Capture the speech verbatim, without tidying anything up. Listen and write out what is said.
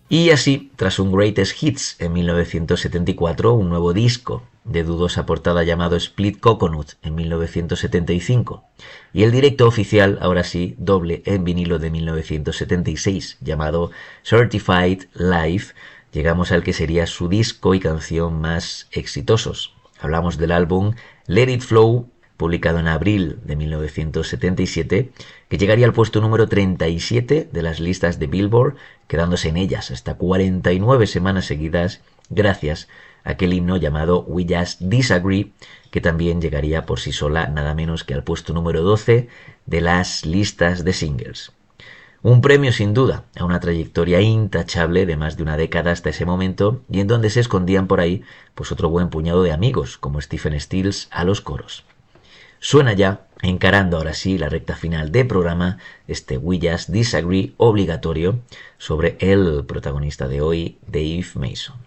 Y así, tras un Greatest Hits en mil novecientos setenta y cuatro, un nuevo disco de dudosa portada llamado Split Coconut en mil novecientos setenta y cinco, y el directo oficial, ahora sí, doble en vinilo de mil novecientos setenta y seis, llamado Certified Live, llegamos al que sería su disco y canción más exitosos. Hablamos del álbum Let It Flow, publicado en abril de mil novecientos setenta y siete, que llegaría al puesto número treinta y siete de las listas de Billboard, quedándose en ellas hasta cuarenta y nueve semanas seguidas, gracias a aquel himno llamado We Just Disagree, que también llegaría por sí sola nada menos que al puesto número doce de las listas de singles. Un premio sin duda a una trayectoria intachable de más de una década hasta ese momento, y en donde se escondían por ahí pues otro buen puñado de amigos, como Stephen Stills a los coros. Suena ya, encarando ahora sí la recta final del programa, este We Just Disagree obligatorio sobre el protagonista de hoy, Dave Mason.